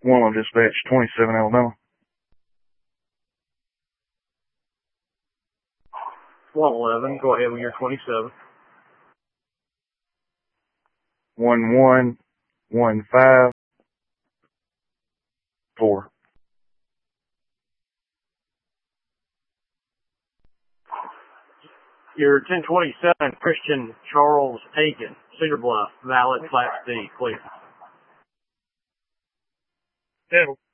One dispatch, 27 Alabama. 111, go ahead with your 27. 11154. Your 1027, Christian Charles Aiken, Cedar Bluff, valid, Class D, clear. Settle.